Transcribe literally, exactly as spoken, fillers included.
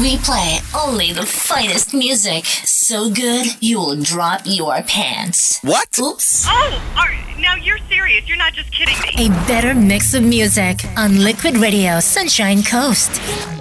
We play only the finest music. So good, you will drop your pants. What? Oops. Oh, are, now you're serious. You're not just kidding me. A better mix of music on Liquid Radio Sunshine Coast.